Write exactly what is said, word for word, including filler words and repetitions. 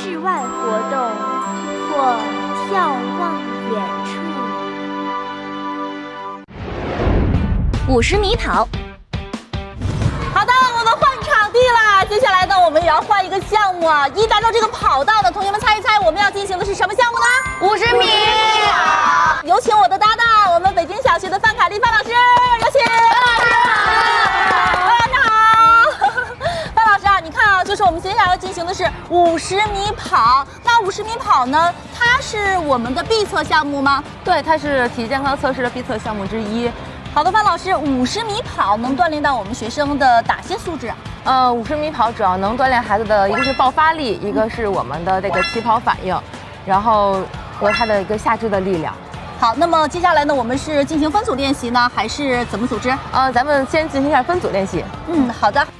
室外活动或眺望远处。五十米跑。 好的，我们换场地啦。接下来呢，我们也要换一个项目啊。一达到这个跑道的同学们猜一猜，我们要进行的是什么项目呢？五十米跑。有请我的搭档，我们北京小学的范凯丽范老师，有请。范老师好。范老师啊，你看啊，就是我们接下来要进行的是五十米跑。那五十米跑呢，它是我们的必测项目吗？ 对，它是体育健康测试的必测项目之一。 好的，范老师，五十米跑能锻炼到我们学生的哪些素质啊？ 呃，五十米跑主要能锻炼孩子的一个是爆发力，一个是我们的这个起跑反应，然后和他的一个下肢的力量。 好，那么接下来呢，我们是进行分组练习呢，还是怎么组织？ 呃，咱们先进行一下分组练习。 嗯，好的。